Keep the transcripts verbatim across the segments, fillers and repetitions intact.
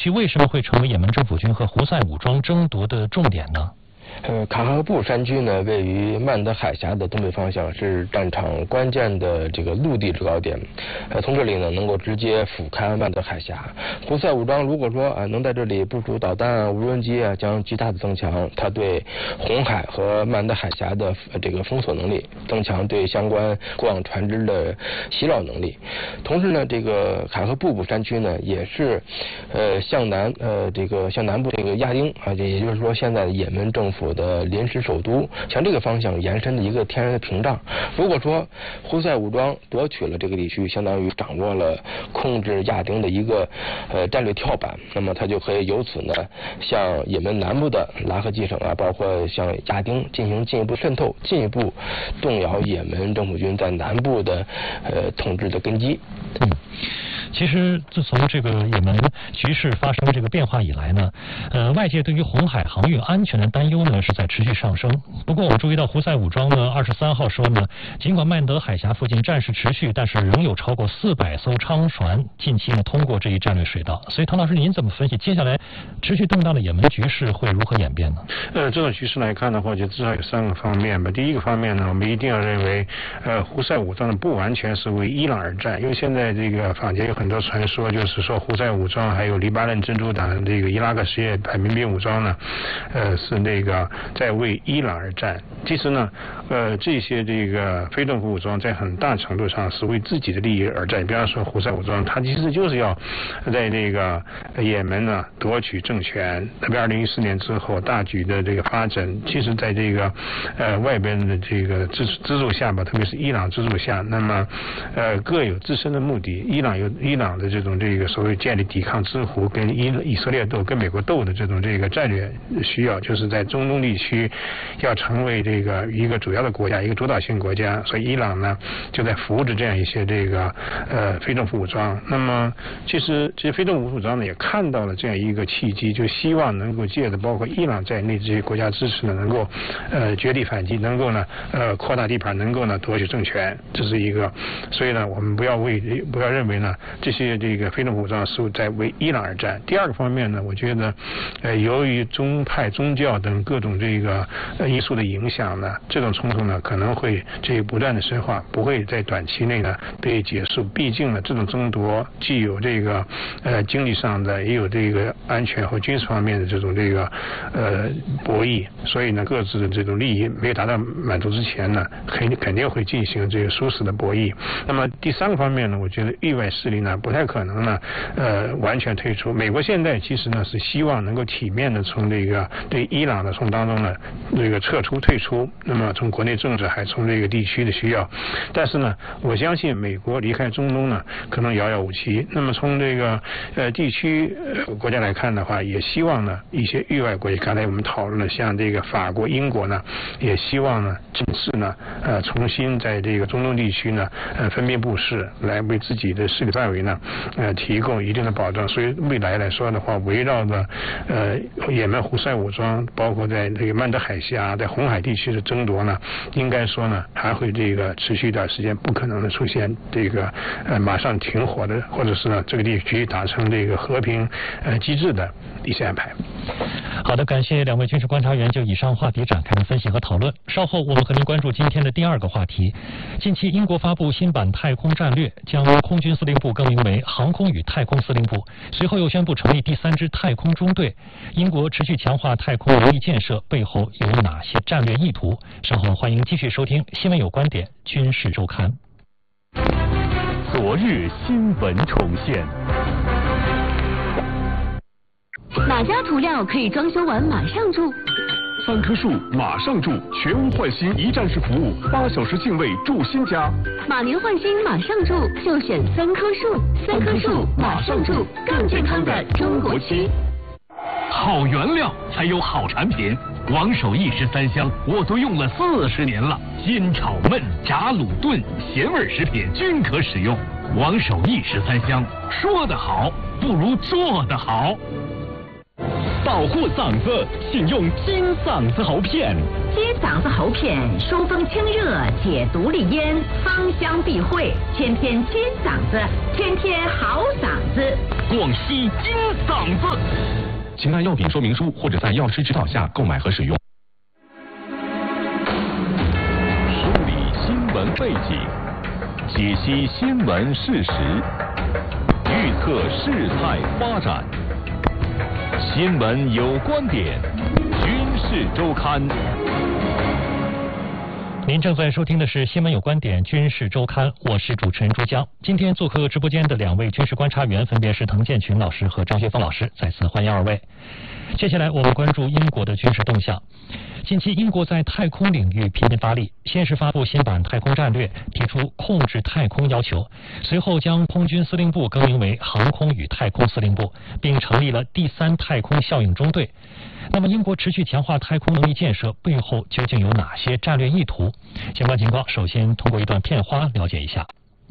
区为什么会成为也门政府军和胡塞武装争夺的重点呢？ 呃，卡赫布山区呢，位于曼德海峡的东北方向，是战场关键的这个陆地制高点。呃，从这里呢，能够直接俯瞰曼德海峡。胡塞武装如果说啊、呃、能在这里部署导弹啊、无人机啊，将极大的增强它对红海和曼德海峡的、呃、这个封锁能力，增强对相关过往船只的袭扰能力。同时呢，这个卡赫布布山区呢，也是呃向南呃这个向南部这个亚丁啊，也就是说现在的也门政府的临时首都，向这个方向延伸的一个天然的屏障。如果说胡塞武装夺取了这个地区，相当于掌握了控制亚丁的一个呃战略跳板，那么它就可以由此呢向也门南部的拉合基省啊，包括向亚丁进行进一步渗透，进一步动摇也门政府军在南部的呃统治的根基。 嗯。其实，自从这个也门局势发生这个变化以来呢，呃，外界对于红海航运安全的担忧呢是在持续上升。不过，我们注意到胡塞武装呢，二十三号说呢，尽管曼德海峡附近战事持续，但是仍有超过四百艘商船近期呢通过这一战略水道。所以，唐老师，您怎么分析接下来持续动荡的也门局势会如何演变呢？ 呃，这种局势来看的话，就至少有三个方面吧。第一个方面呢，我们一定要认为，呃，胡塞武装呢不完全是为伊朗而战，因为现在这个坊间有很多传说，就是说胡塞武装还有黎巴嫩真主党这个伊拉克什叶派民兵武装呢，呃，是那个在为伊朗而战。其实呢，呃，这些这个非政府武装在很大程度上是为自己的利益而战。比方说胡塞武装，它其实就是要在这个也门呢夺取政权。特别二零一四年之后大举的这个发展，其实在这个呃外边的这个资资助下吧，特别是伊朗资助下，那么呃各有自身的目的。伊朗有伊朗的这种这个所谓建立抵抗之湖，跟以以色列斗、跟美国斗的这种这个战略需要，就是在中东地区要成为这个一个主要的国家，一个主导性国家。所以伊朗呢就在扶持这样一些这个呃非政府武装。那么其实这些非政府武装呢也看到了这样一个契机，就希望能够借着包括伊朗在内这些国家支持呢，能够呃绝地反击，能够呢呃扩大地盘，能够呢夺取政权，这是一个。所以呢，我们不要为不要认为呢这些这个非政府武装是在为伊朗而战。第二个方面呢，我觉得呃由于宗派、宗教等各种这个呃因素的影响呢，这种冲突呢可能会这个不断的深化，不会在短期内呢被结束。毕竟呢，这种争夺既有这个呃经济上的，也有这个安全和军事方面的这种这个呃博弈，所以呢各自的这种利益没有达到满足之前呢，肯肯定会进行这个殊死的博弈。那么第三个方面呢，我觉得域外势力呢不太可能呢呃完全退出。美国现在其实呢是希望能够体面的从这个对伊朗的从当中呢这个撤出退出，那么从国内政治还从这个地区的需要。但是呢，我相信美国离开中东呢可能遥遥无期。那么从这个呃地区呃国家来看的话，也希望呢一些域外国家，刚才我们讨论了，像这个法国、英国呢，也希望呢正式呢呃重新在这个中东地区呢呃分兵布势，来为自己的势力范围呢呃提供一定的保障。所以未来来说的话，围绕着呃也门胡塞武装，包括在这个曼德海峡、在红海地区的争夺呢，应该说呢还会这个持续一段时间，不可能的出现这个呃马上停火的，或者是呢这个地区达成这个和平呃机制的一些安排。 好的，感谢两位军事观察员就以上话题展开的分析和讨论。稍后我们和您关注今天的第二个话题。近期英国发布新版太空战略，将空军司令部更名为航空与太空司令部，随后又宣布成立第三支太空中队。英国持续强化太空能力建设，背后有哪些战略意图？稍后欢迎继续收听《新闻有观点·军事周刊》。 昨日新闻重现。 哪家涂料可以装修完马上住？ 三棵树马上住，全屋换新一站式服务，八小时净位住新家。 马年换新马上住，就选三棵树。三棵树马上住，更健康的中国区。 好原料才有好产品，王守义十三香我都用了四十年了，煎炒焖炸卤炖咸味食品均可使用。王守义十三香，说得好不如做得好。 保护嗓子，请用金嗓子喉片。 金嗓子喉片疏风清热，解毒利咽，芳香避秽，天天金嗓子，天天好嗓子。 广西金嗓子，请按药品说明书或者在药师指导下购买和使用。梳理新闻背景，解析新闻事实，预测事态发展。新闻有观点，军事周刊。 您正在收听的是《新闻有观点·军事周刊》，我是主持人朱江。今天做客直播间的两位军事观察员分别是滕建群老师和张学峰老师，再次欢迎二位。接下来我们关注英国的军事动向。近期英国在太空领域频频发力，先是发布新版太空战略，提出控制太空要求，随后将空军司令部更名为航空与太空司令部，并成立了第三太空效应中队。那么英国持续强化太空能力建设背后究竟有哪些战略意图？相关情况首先通过一段片花了解一下。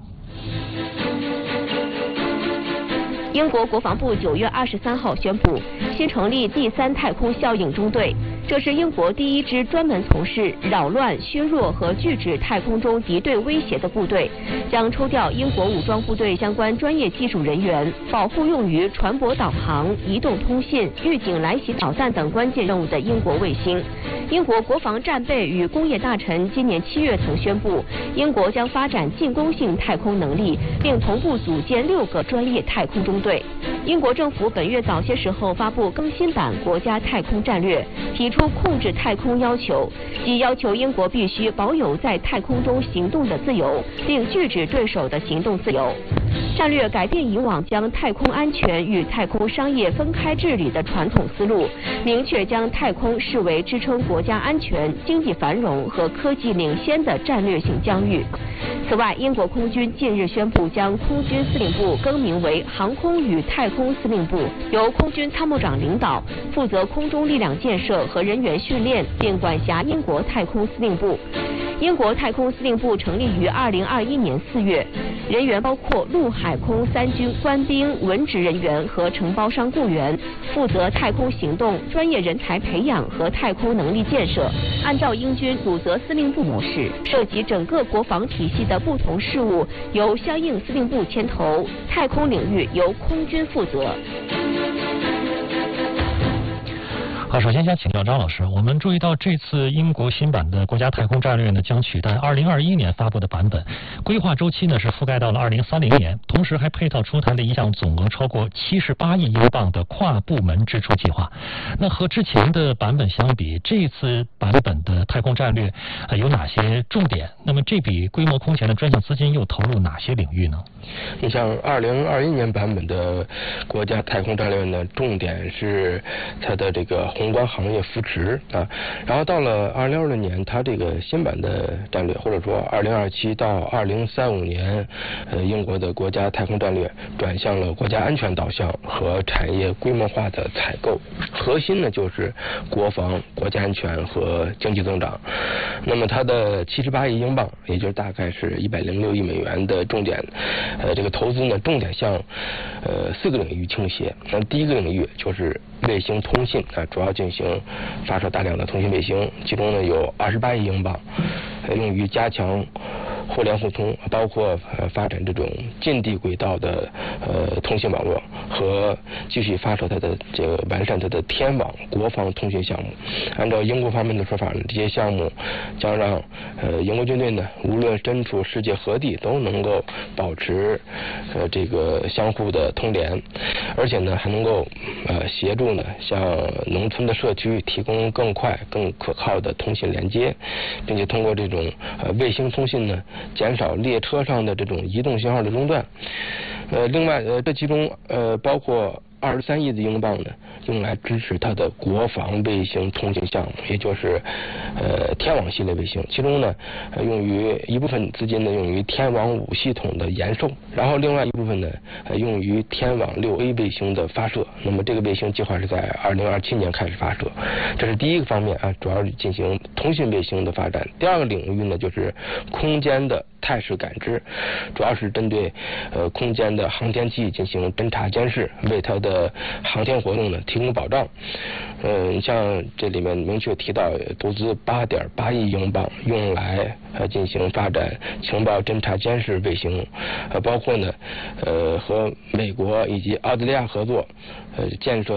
英国国防部九月二十三号宣布，新成立第三太空效应中队，这是英国第一支专门从事扰乱、削弱和拒止太空中敌对威胁的部队，将抽调英国武装部队相关专业技术人员，保护用于船舶导航、移动通信、预警来袭导弹等关键任务的英国卫星。英国国防战备与工业大臣今年七月曾宣布，英国将发展进攻性太空能力，并同步组建六个专业太空中队。英国政府本月早些时候发布更新版国家太空战略，提出控制太空要求，即要求英国必须保有在太空中行动的自由，并拒止对手的行动自由。战略改变以往将太空安全与太空商业分开治理的传统思路，明确将太空视为支撑国家安全、经济繁荣和科技领先的战略性疆域。此外，英国空军近日宣布将空军司令部更名为航空与太空司令部，由空军参谋长领导，负责空中力量建设和人员训练，并管辖英国太空司令部。英国太空司令部成立于二零二一年四月，人员包括陆海空三军官兵、文职人员和承包商雇员，负责太空行动、专业人才培养和太空能力建设。按照英军主责司令部模式，涉及整个国防体系的不同事务由相应司令部牵头，太空领域由空军负责。 好，首先想请教张老师，我们注意到这次英国新版的国家太空战略呢，将取代二零二一年发布的版本，规划周期呢是覆盖到了二零三零年，同时还配套出台了一项总额超过七十八亿英镑的跨部门支出计划。那和之前的版本相比，这次版本的太空战略呃有哪些重点？那么这笔规模空前的专项资金又投入哪些领域呢？ 你像二零二一年版本的国家太空战略呢，重点是它的这个宏观行业扶持啊，然后到了二零二六年，它这个新版的战略，或者说二零二七到二零三五年，呃，英国的国家太空战略转向了国家安全导向和产业规模化的采购，核心呢就是国防、国家安全和经济增长。那么它的七十八亿英镑，也就是大概是一百零六亿美元的重点，呃，这个投资呢，重点向呃四个领域倾斜。那第一个领域就是卫星通信啊，主要进行发射大量的通信卫星，其中呢有二十八亿英镑，呃，用于加强互联互通，包括呃发展这种近地轨道的呃通信网络和继续发射它的这个完善它的天网国防通讯项目。按照英国方面的说法呢，这些项目将让呃英国军队呢，无论身处世界何地，都能够保持呃这个相互的通联，而且呢还能够呃协助呢向农村的社区提供更快、更可靠的通信连接，并且通过这种呃卫星通信呢，减少列车上的这种移动信号的中断。呃，另外呃这其中呃包括二十三亿的英镑呢，用来支持它的国防卫星通信项目，也就是呃天网系列卫星。其中呢，呃、用于一部分资金呢用于天网五系统的延寿，然后另外一部分呢，呃、用于天网六 A 卫星的发射。那么这个卫星计划是在二零二七年开始发射，这是第一个方面啊，主要进行通信卫星的发展。第二个领域呢，就是空间的态势感知，主要是针对呃空间的航天器进行侦察监视，为它的航天活动呢提供保障。呃，像这里面明确提到投资八点八亿英镑，用来呃进行发展情报侦察监视卫星，呃，包括呢呃和美国以及澳大利亚合作，呃建设